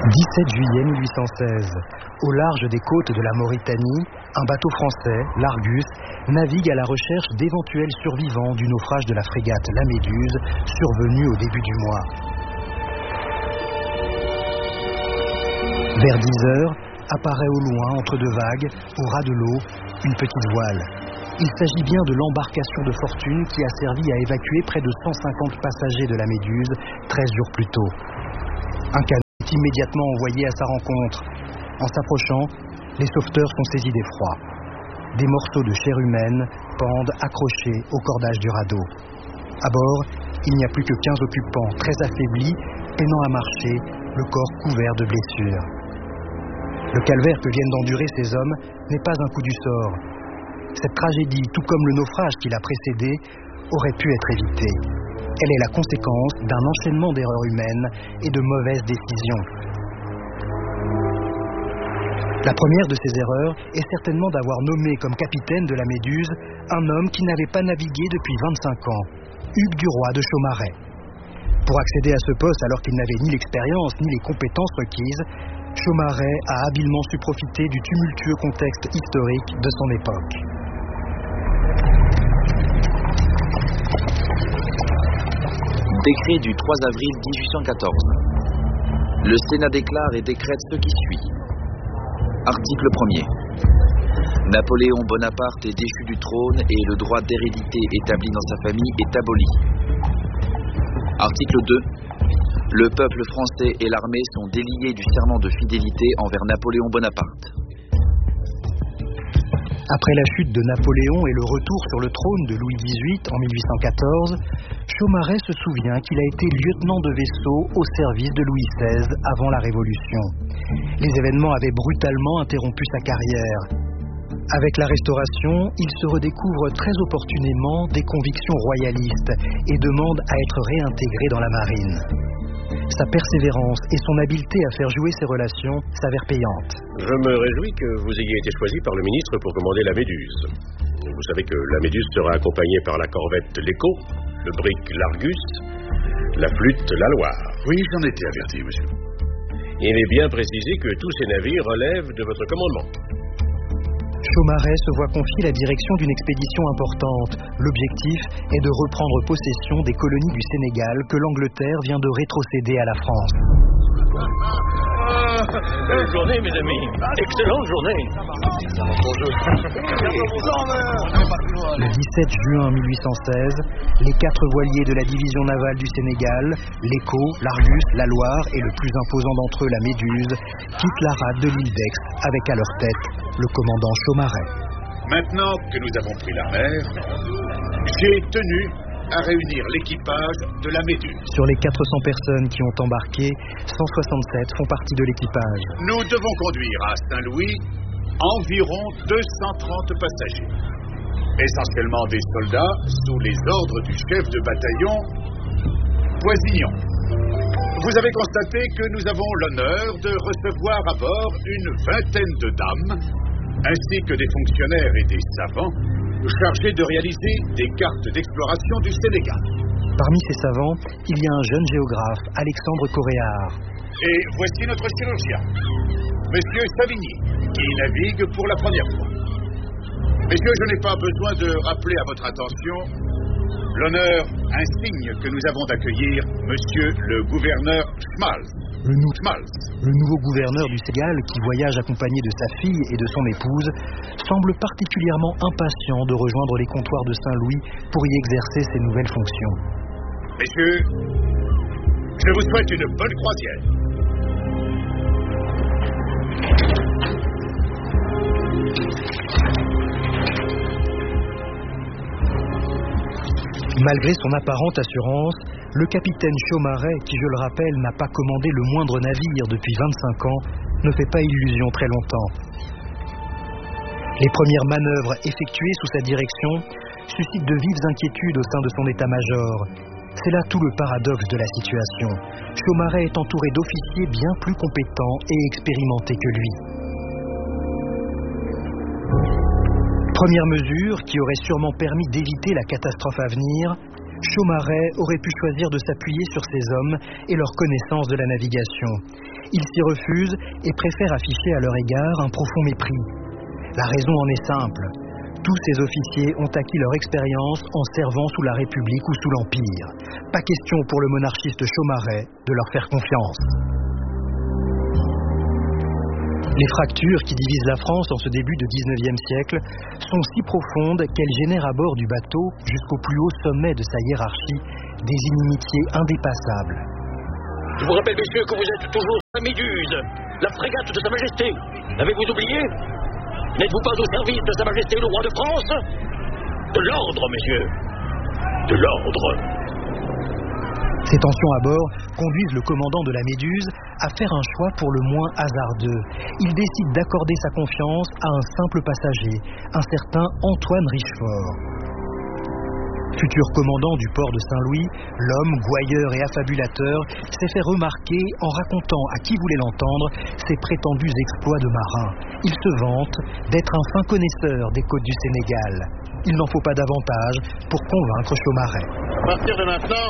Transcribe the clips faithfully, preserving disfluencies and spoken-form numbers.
dix-sept juillet mille huit cent seize. Au large des côtes de la Mauritanie, un bateau français, l'Argus, navigue à la recherche d'éventuels survivants du naufrage de la frégate La Méduse, survenu au début du mois. Vers dix heures, apparaît au loin, entre deux vagues, au ras de l'eau, une petite voile. Il s'agit bien de l'embarcation de fortune qui a servi à évacuer près de cent cinquante passagers de la Méduse, treize jours plus tôt. Un canot est immédiatement envoyé à sa rencontre. En s'approchant, les sauveteurs sont saisis d'effroi. Des morceaux de chair humaine pendent accrochés au cordage du radeau. À bord, il n'y a plus que quinze occupants, très affaiblis, peinant à marcher, le corps couvert de blessures. Le calvaire que viennent d'endurer ces hommes n'est pas un coup du sort. Cette tragédie, tout comme le naufrage qui l'a précédé, aurait pu être évitée. Elle est la conséquence d'un enchaînement d'erreurs humaines et de mauvaises décisions. La première de ces erreurs est certainement d'avoir nommé comme capitaine de la Méduse un homme qui n'avait pas navigué depuis vingt-cinq ans, Hugues Duroy de Chaumaret. Pour accéder à ce poste alors qu'il n'avait ni l'expérience ni les compétences requises, Chaumaret a habilement su profiter du tumultueux contexte historique de son époque. Décret du trois avril mille huit cent quatorze. Le Sénat déclare et décrète ce qui suit. Article premier. Napoléon Bonaparte est déchu du trône et le droit d'hérédité établi dans sa famille est aboli. Article deux. Le peuple français et l'armée sont déliés du serment de fidélité envers Napoléon Bonaparte. Après la chute de Napoléon et le retour sur le trône de Louis dix-huit en mille huit cent quatorze, Chaumaret se souvient qu'il a été lieutenant de vaisseau au service de Louis seize avant la Révolution. Les événements avaient brutalement interrompu sa carrière. Avec la Restauration, il se redécouvre très opportunément des convictions royalistes et demande à être réintégré dans la marine. Sa persévérance et son habileté à faire jouer ses relations s'avèrent payantes. Je me réjouis que vous ayez été choisi par le ministre pour commander la Méduse. Vous savez que la Méduse sera accompagnée par la corvette l'Écho, le brick l'Argus, la flûte la Loire. Oui, j'en étais averti, monsieur. Il est bien précisé que tous ces navires relèvent de votre commandement. Chaumaret se voit confier la direction d'une expédition importante. L'objectif est de reprendre possession des colonies du Sénégal que l'Angleterre vient de rétrocéder à la France. Ah, belle journée, mes amis. Excellente journée. Le dix-sept juin mille huit cent seize, les quatre voiliers de la division navale du Sénégal, l'Écho, l'Argus, la Loire et le plus imposant d'entre eux, la Méduse, quittent la rade de l'île d'Aix avec à leur tête le commandant Chaumaret. Maintenant que nous avons pris la mer, j'ai tenu à réunir l'équipage de la Méduse. Sur les quatre cents personnes qui ont embarqué, cent soixante-sept font partie de l'équipage. Nous devons conduire à Saint-Louis environ deux cent trente passagers, essentiellement des soldats sous les ordres du chef de bataillon Poisignon. Vous avez constaté que nous avons l'honneur de recevoir à bord une vingtaine de dames, ainsi que des fonctionnaires et des savants chargés de réaliser des cartes d'exploration du Sénégal. Parmi ces savants, il y a un jeune géographe, Alexandre Coréard. Et voici notre chirurgien, Monsieur Savigny, qui navigue pour la première fois. Messieurs, je n'ai pas besoin de rappeler à votre attention l'honneur insigne que nous avons d'accueillir Monsieur le gouverneur Schmalz. Le, nou le nouveau gouverneur du Sénégal, qui voyage accompagné de sa fille et de son épouse, semble particulièrement impatient de rejoindre les comptoirs de Saint-Louis pour y exercer ses nouvelles fonctions. Messieurs, je vous souhaite une bonne croisière. Malgré son apparente assurance, le capitaine Chaumaret, qui je le rappelle n'a pas commandé le moindre navire depuis vingt-cinq ans, ne fait pas illusion très longtemps. Les premières manœuvres effectuées sous sa direction suscitent de vives inquiétudes au sein de son état-major. C'est là tout le paradoxe de la situation. Chaumaret est entouré d'officiers bien plus compétents et expérimentés que lui. Première mesure qui aurait sûrement permis d'éviter la catastrophe à venir, Chaumareix aurait pu choisir de s'appuyer sur ses hommes et leur connaissance de la navigation. Il s'y refuse et préfère afficher à leur égard un profond mépris. La raison en est simple. Tous ces officiers ont acquis leur expérience en servant sous la République ou sous l'Empire. Pas question pour le monarchiste Chaumareix de leur faire confiance. Les fractures qui divisent la France en ce début de dix-neuvième siècle sont si profondes qu'elles génèrent à bord du bateau, jusqu'au plus haut sommet de sa hiérarchie, des inimitiés indépassables. Je vous rappelle, messieurs, que vous êtes toujours la Méduse, la frégate de Sa Majesté. L'avez-vous oublié? N'êtes-vous pas au service de Sa Majesté le roi de France? De l'ordre, messieurs. De l'ordre. Ces tensions à bord conduisent le commandant de la Méduse à faire un choix pour le moins hasardeux. Il décide d'accorder sa confiance à un simple passager, un certain Antoine Richefort. Futur commandant du port de Saint-Louis, l'homme gouailleur et affabulateur s'est fait remarquer en racontant à qui voulait l'entendre ses prétendus exploits de marin. Il se vante d'être un fin connaisseur des côtes du Sénégal. Il n'en faut pas davantage pour convaincre Chaumareix. À partir de maintenant,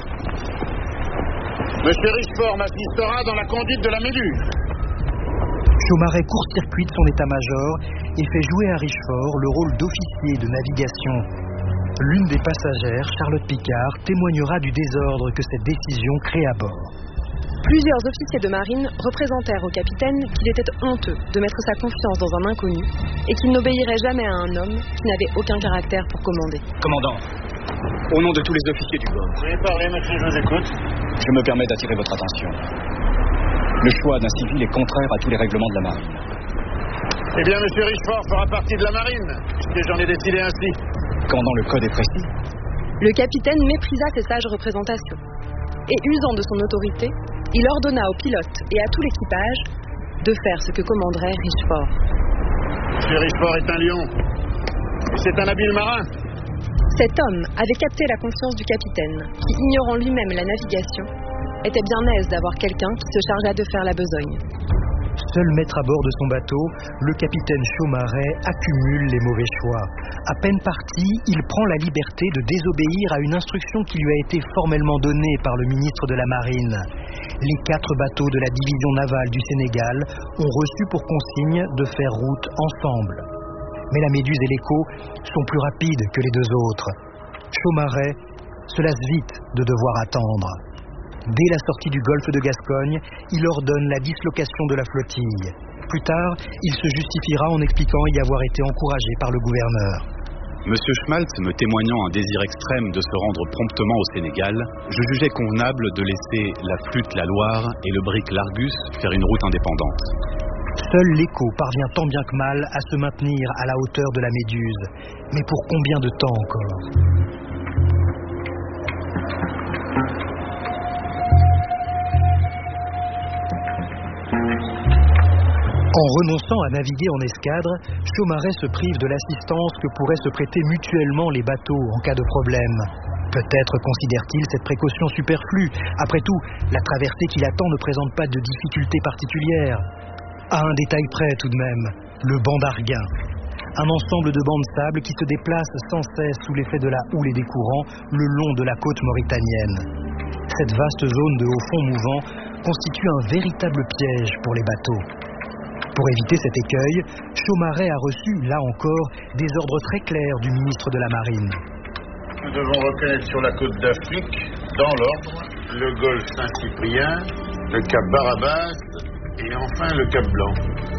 Monsieur Richefort m'assistera dans la conduite de la Méduse. Chaumareix court-circuite son état-major et fait jouer à Richefort le rôle d'officier de navigation. L'une des passagères, Charlotte Picard, témoignera du désordre que cette décision crée à bord. Plusieurs officiers de marine représentèrent au capitaine qu'il était honteux de mettre sa confiance dans un inconnu et qu'il n'obéirait jamais à un homme qui n'avait aucun caractère pour commander. Commandant, au nom de tous les officiers du bord, Vous voulez parler, monsieur, je vous écoute. je me permets d'attirer votre attention. Le choix d'un civil est contraire à tous les règlements de la marine. Eh bien, monsieur Richefort fera partie de la marine, puisque j'en ai décidé ainsi. Commandant, le code est précis. Le capitaine méprisa ces sages représentations et, usant de son autorité, il ordonna aux pilotes et à tout l'équipage de faire ce que commanderait Richefort. Monsieur Richefort est un lion, et c'est un habile marin. Cet homme avait capté la confiance du capitaine, qui, ignorant lui-même la navigation, était bien aise d'avoir quelqu'un qui se chargeât de faire la besogne. Seul maître à bord de son bateau, le capitaine Chaumareix accumule les mauvais choix. À peine parti, il prend la liberté de désobéir à une instruction qui lui a été formellement donnée par le ministre de la Marine. Les quatre bateaux de la division navale du Sénégal ont reçu pour consigne de faire route ensemble. Mais la Méduse et l'Écho sont plus rapides que les deux autres. Chaumareix se lasse vite de devoir attendre. Dès la sortie du golfe de Gascogne, il ordonne la dislocation de la flottille. Plus tard, il se justifiera en expliquant y avoir été encouragé par le gouverneur. Monsieur Schmaltz me témoignant un désir extrême de se rendre promptement au Sénégal, je jugeais convenable de laisser la flûte la Loire et le brick l'Argus faire une route indépendante. Seul l'Écho parvient tant bien que mal à se maintenir à la hauteur de la Méduse. Mais pour combien de temps encore ? En renonçant à naviguer en escadre, Chaumareix se prive de l'assistance que pourraient se prêter mutuellement les bateaux en cas de problème. Peut-être considère-t-il cette précaution superflue. Après tout, la traversée qui l'attend ne présente pas de difficultés particulières. À un détail près tout de même, le banc d'Arguin. Un ensemble de bancs de sable qui se déplacent sans cesse sous l'effet de la houle et des courants le long de la côte mauritanienne. Cette vaste zone de haut fond mouvant constitue un véritable piège pour les bateaux. Pour éviter cet écueil, Chaumareix a reçu, là encore, des ordres très clairs du ministre de la Marine. Nous devons reconnaître sur la côte d'Afrique, dans l'ordre, le golfe Saint-Cyprien, le cap Barabas et enfin le cap Blanc.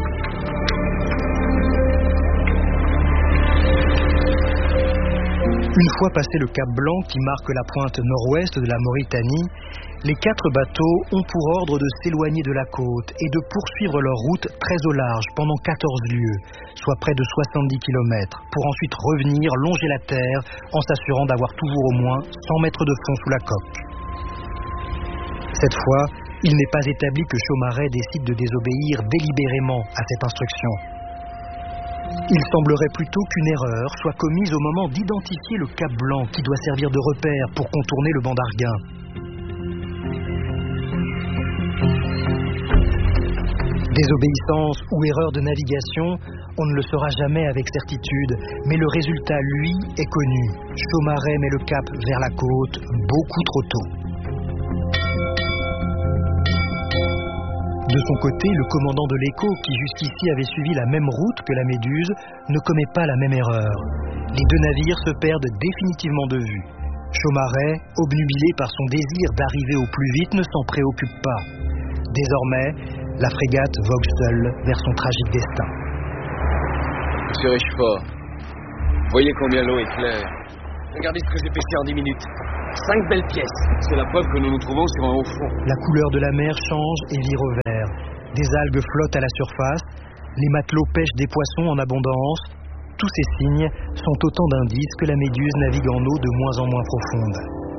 Une fois passé le cap Blanc qui marque la pointe nord-ouest de la Mauritanie, les quatre bateaux ont pour ordre de s'éloigner de la côte et de poursuivre leur route très au large pendant quatorze lieues, soit près de soixante-dix kilomètres, pour ensuite revenir longer la terre en s'assurant d'avoir toujours au moins cent mètres de fond sous la coque. Cette fois, il n'est pas établi que Chaumareix décide de désobéir délibérément à cette instruction. Il semblerait plutôt qu'une erreur soit commise au moment d'identifier le cap Blanc qui doit servir de repère pour contourner le banc d'Arguin. Désobéissance ou erreur de navigation, on ne le saura jamais avec certitude, mais le résultat, lui, est connu. Chaumareix met le cap vers la côte beaucoup trop tôt. De son côté, le commandant de l'Écho, qui jusqu'ici avait suivi la même route que la Méduse, ne commet pas la même erreur. Les deux navires se perdent définitivement de vue. Chaumareix, obnubilé par son désir d'arriver au plus vite, ne s'en préoccupe pas. Désormais, la frégate vogue seule vers son tragique destin. Monsieur Richefort, voyez combien l'eau est claire. Regardez ce que j'ai pêché en dix minutes. Cinq belles pièces. C'est la preuve que nous nous trouvons sur un haut fond. La couleur de la mer change et vire au vert. Des algues flottent à la surface. Les matelots pêchent des poissons en abondance. Tous ces signes sont autant d'indices que la Méduse navigue en eau de moins en moins profonde.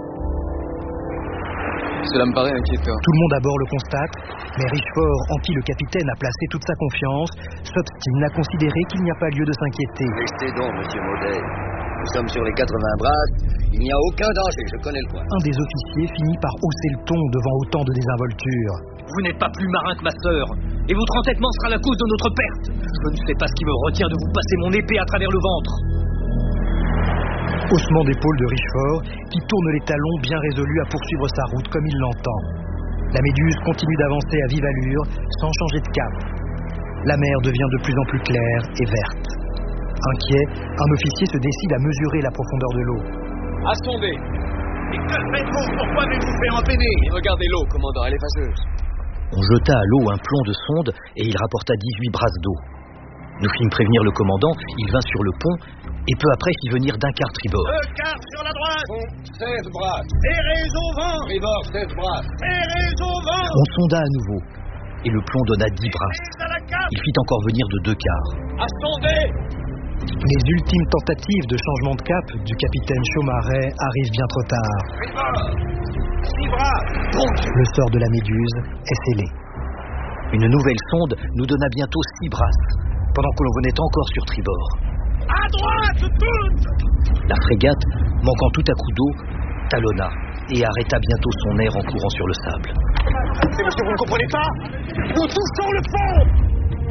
Cela me paraît inquiétant. Tout le monde à bord le constate, mais Richefort, en qui le capitaine a placé toute sa confiance, s'obstine à considérer qu'il n'y a pas lieu de s'inquiéter. Restez donc, monsieur Maudet. Nous sommes sur les quatre-vingts brasses. Il n'y a aucun danger, je connais le coin. Un des officiers finit par hausser le ton devant autant de désinvolture. Vous n'êtes pas plus marin que ma sœur, et votre entêtement sera la cause de notre perte. Je ne sais pas ce qui me retient de vous passer mon épée à travers le ventre. Haussement d'épaule de Richefort, qui tourne les talons bien résolu à poursuivre sa route comme il l'entend. La Méduse continue d'avancer à vive allure, sans changer de cap. La mer devient de plus en plus claire et verte. Inquiet, un officier se décide à mesurer la profondeur de l'eau. À sonder. Et que faites-vous? Pourquoi avez-vous fait empeiner? Et regardez l'eau, commandant, elle est vaseuse. On jeta à l'eau un plomb de sonde et il rapporta dix-huit brasses d'eau. Nous fîmes prévenir le commandant, il vint sur le pont et peu après fit venir d'un quart tribord. Deux quarts sur la droite. Pont, seize brasses. Serrez au vent. Tribord, seize brasses. Serrez au vent. On sonda à nouveau et le plomb donna dix brasses. Il fit encore venir de deux quarts. À sonder. Les ultimes tentatives de changement de cap du capitaine Chaumareix arrivent bien trop tard. Six bras. Le sort de la Méduse est scellé. Une nouvelle sonde nous donna bientôt six brasses, pendant que l'on venait encore sur tribord. À droite, toutes. La frégate, manquant tout à coup d'eau, talonna et arrêta bientôt son air en courant sur le sable. C'est monsieur, vous ne comprenez pas? Nous touchons le fond.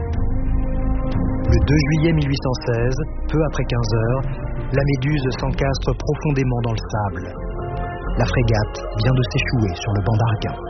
Le deux juillet mille huit cent seize, peu après quinze heures, la Méduse s'encastre profondément dans le sable. La frégate vient de s'échouer sur le banc d'Arguin.